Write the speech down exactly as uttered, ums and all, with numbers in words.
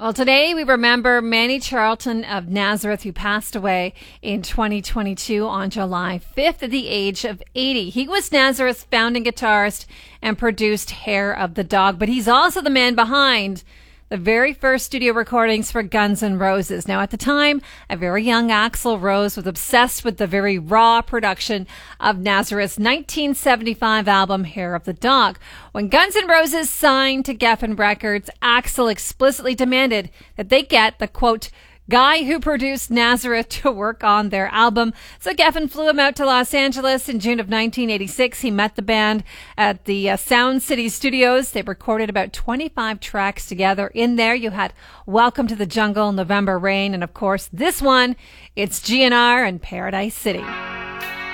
Well, today we remember Manny Charlton of Nazareth, who passed away in twenty twenty-two on July fifth at the age of eighty. He was Nazareth's founding guitarist and produced Hair of the Dog, but he's also the man behind the very first studio recordings for Guns N' Roses. Now, at the time, a very young Axl Rose was obsessed with the very raw production of Nazareth's nineteen seventy-five album, Hair of the Dog. When Guns N' Roses signed to Geffen Records, Axl explicitly demanded that they get the, quote, guy who produced Nazareth to work on their album. So Geffen flew him out to Los Angeles in June of nineteen eighty-six. He met the band at the uh, Sound City Studios. They recorded about twenty-five tracks together. In there, you had Welcome to the Jungle, November Rain, and of course, this one, it's G N R and Paradise City.